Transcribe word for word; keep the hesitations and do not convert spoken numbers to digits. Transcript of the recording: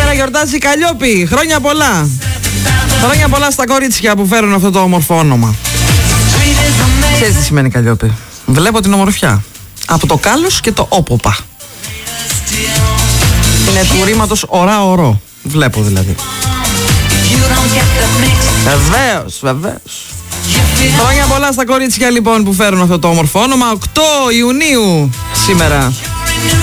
Σήμερα γιορτάζει η Καλλιόπη. Χρόνια πολλά. Χρόνια πολλά στα κορίτσια που φέρουν αυτό το όμορφο όνομα. Ξέρεις τι σημαίνει Καλλιόπη? Βλέπω την ομορφιά. Από το κάλος και το όποπα. Είναι του ρήματος ωρά ωρό. Βλέπω δηλαδή. Βεβαίως, βεβαίως. Χρόνια πολλά στα κορίτσια λοιπόν που φέρουν αυτό το όμορφο όνομα. οκτώ Ιουνίου σήμερα.